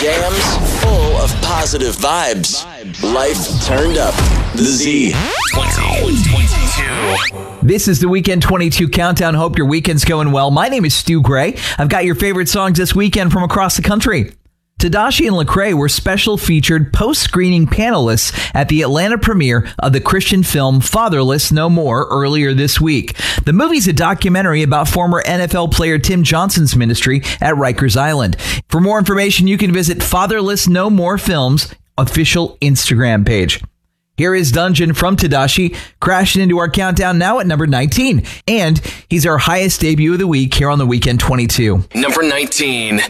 jams, full of positive vibes. Life turned up. The Z. 2022. This is the Weekend 22 Countdown. Hope your weekend's going well. My name is Stu Gray. I've got your favorite songs this weekend from across the country. Tedashii and Lecrae were special featured post-screening panelists at the Atlanta premiere of the Christian film Fatherless No More earlier this week. The movie's a documentary about former NFL player Tim Johnson's ministry at Rikers Island. For more information, you can visit Fatherless No More Film's official Instagram page. Here is Dungeon from Tedashii, crashing into our countdown now at number 19. And he's our highest debut of the week here on the Weekend 22. Number 19.